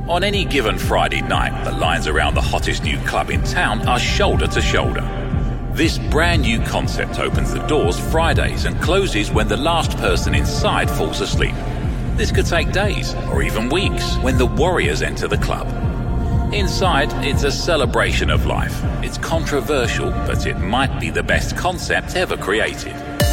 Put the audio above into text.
On any given Friday night, the lines around the hottest new club in town are shoulder to shoulder. This brand new concept opens the doors Fridays and closes when the last person inside falls asleep. This could take days or even weeks when the Warriors enter the club. Inside, it's a celebration of life. It's controversial, but it might be the best concept ever created.